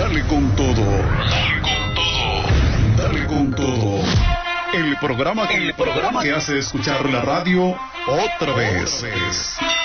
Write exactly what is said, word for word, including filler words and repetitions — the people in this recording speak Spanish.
Dale con todo. Dale con todo. Dale con todo. El programa que, el programa que hace escuchar la radio otra vez. Otra vez.